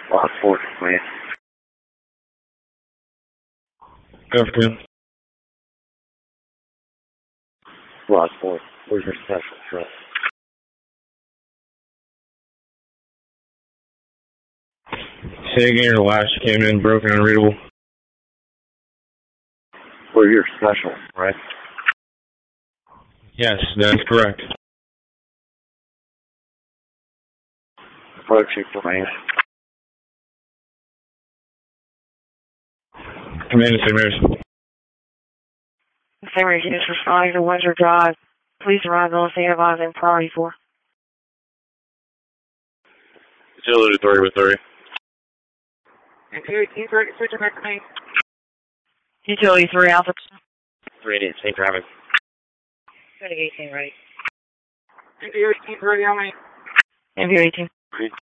Lot 4, man. Afternoon. Lot 4, where's your special truck? Say again, your latch came in broken and unreadable. Where's your special, right? Yes, that is correct. Approach you for man. Command to St. Mary's. St. Mary's, units responding to Windsor Drive. Please arrive on scene advising priority 4. Utility 30 with 30. Utility 3 Alpha. 388, safe traffic. 18 ready. NV 18 ready on me. NV 18.